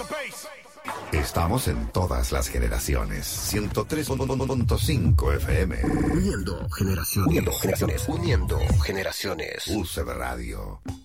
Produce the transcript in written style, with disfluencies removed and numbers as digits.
Estamos en todas las generaciones. 103.5 FM. Uniendo generaciones. Uniendo generaciones. UCB Radio.